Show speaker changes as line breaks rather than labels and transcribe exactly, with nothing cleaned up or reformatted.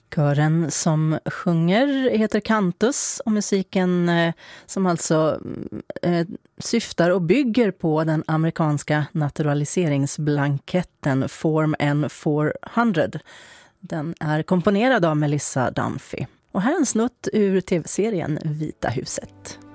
Kören som sjunger heter Cantus och musiken eh, som alltså eh, syftar och bygger på den amerikanska naturaliseringsblanketten Form N fyrahundra. Den är komponerad av Melissa Dunphy. Och här är en snutt ur tv-serien Vita huset.